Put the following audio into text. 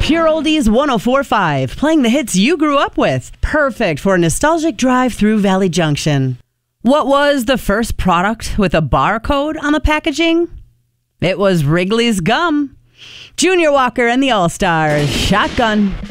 Pure Oldies 104.5, playing the hits you grew up with. Perfect for a nostalgic drive through Valley Junction. What was the first product with a barcode on the packaging? It was Wrigley's Gum. Junior Walker and the All-Stars, Shotgun.